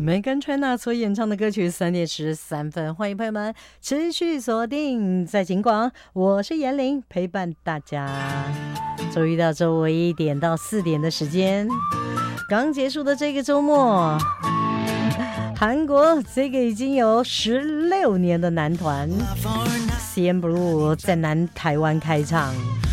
Meghan Trainor 所演唱的歌曲3:13，欢迎朋友们持续锁定在警广，我是严玲，陪伴大家。周一到周五1点到4点的时间，刚结束的这个周末，韩国这个已经有16年的男团 CNBLUE 在南台湾开唱。